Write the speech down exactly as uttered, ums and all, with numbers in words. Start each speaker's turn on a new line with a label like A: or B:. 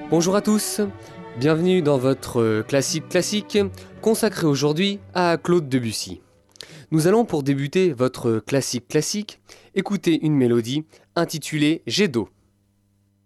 A: Bonjour à tous, bienvenue dans votre classique classique consacré aujourd'hui à Claude Debussy. Nous allons pour débuter votre classique classique écouter une mélodie intitulée Jet d'eau